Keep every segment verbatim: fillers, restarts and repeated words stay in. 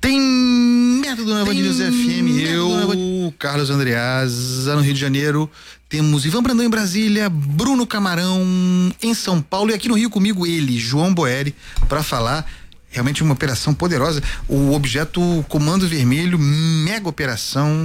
Tem método na Band News F M, eu, Carlos Andreasa, no Rio de Janeiro, temos Ivan Brandão em Brasília, Bruno Camarão em São Paulo e aqui no Rio comigo ele, João Boeri, para falar realmente uma operação poderosa, o objeto Comando Vermelho, mega operação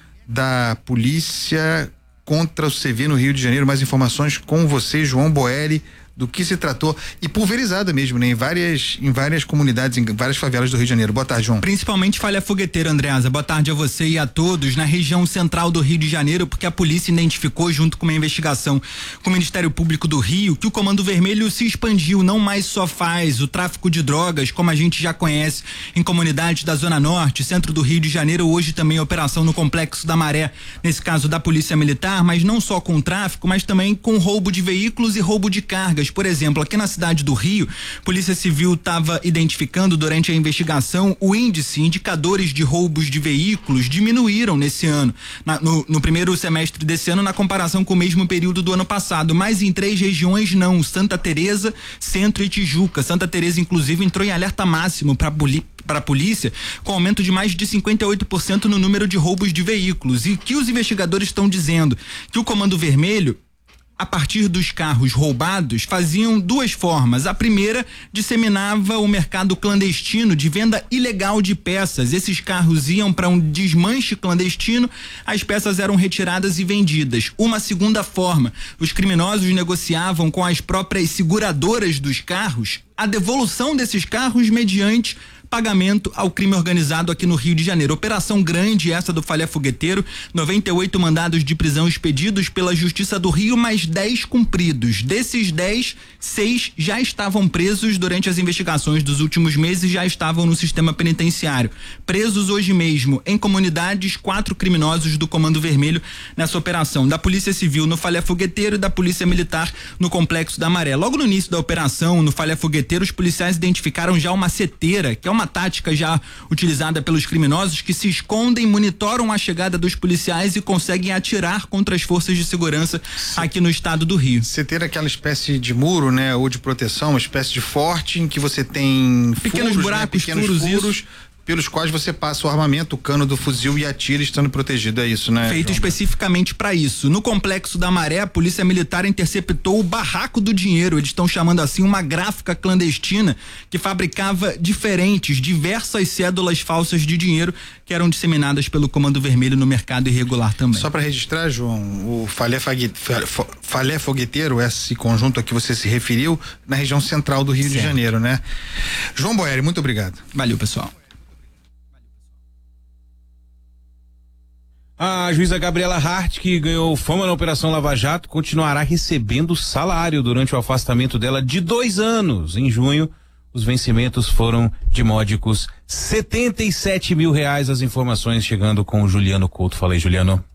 da polícia contra o C V no Rio de Janeiro. Mais informações com você, João Boeri. Do que se tratou, e pulverizada mesmo, né? Em várias, em várias comunidades, em várias favelas do Rio de Janeiro. Boa tarde, João. Principalmente falha fogueteira, Andreasa. Boa tarde a você e a todos. Na região central do Rio de Janeiro, porque a polícia identificou, junto com uma investigação com o Ministério Público do Rio, que o Comando Vermelho se expandiu, não mais só faz o tráfico de drogas, como a gente já conhece em comunidades da Zona Norte, centro do Rio de Janeiro, hoje também operação no Complexo da Maré, nesse caso da Polícia Militar, mas não só com tráfico, mas também com roubo de veículos e roubo de cargas. Por exemplo, aqui na cidade do Rio, Polícia Civil estava identificando durante a investigação o índice, indicadores de roubos de veículos diminuíram nesse ano, na, no, no primeiro semestre desse ano, na comparação com o mesmo período do ano passado, mas em três regiões não, Santa Teresa, Centro e Tijuca. Santa Teresa, inclusive, entrou em alerta máximo para para a polícia, com aumento de mais de cinquenta e oito por cento no número de roubos de veículos. E que os investigadores estão dizendo que o Comando Vermelho, a partir dos carros roubados, faziam duas formas. A primeira, disseminava o mercado clandestino de venda ilegal de peças. Esses carros iam para um desmanche clandestino, as peças eram retiradas e vendidas. Uma segunda forma, os criminosos negociavam com as próprias seguradoras dos carros a devolução desses carros mediante pagamento ao crime organizado aqui no Rio de Janeiro. Operação grande essa do Falha Fogueteiro, noventa e oito mandados de prisão expedidos pela Justiça do Rio, mais dez cumpridos. Desses dez, seis já estavam presos durante as investigações dos últimos meses, já estavam no sistema penitenciário. Presos hoje mesmo em comunidades, quatro criminosos do Comando Vermelho nessa operação da Polícia Civil no Falha Fogueteiro e da Polícia Militar no Complexo da Maré. Logo no início da operação, no Falha Fogueteiro, os policiais identificaram já uma seteira, que é uma tática já utilizada pelos criminosos que se escondem, monitoram a chegada dos policiais e conseguem atirar contra as forças de segurança aqui no estado do Rio. Você ter aquela espécie de muro, né, ou de proteção, uma espécie de forte em que você tem pequenos furos, buracos, né, pequenos furos, furos, pelos quais você passa o armamento, o cano do fuzil e atira estando protegido, é isso, né? Feito João? Especificamente para isso. No Complexo da Maré, a Polícia Militar interceptou o barraco do dinheiro, eles estão chamando assim uma gráfica clandestina que fabricava diferentes, diversas cédulas falsas de dinheiro que eram disseminadas pelo Comando Vermelho no mercado irregular também. Só para registrar, João, o Falé, Falé Fogueteiro, esse conjunto a que você se referiu, na região central do Rio certo. de Janeiro, né? João Boeri, muito obrigado. Valeu, pessoal. A juíza Gabriela Hart, que ganhou fama na Operação Lava Jato, continuará recebendo salário durante o afastamento dela de dois anos. Em junho, os vencimentos foram de módicos setenta e sete mil reais. As informações chegando com o Juliano Couto. Fala aí, Juliano.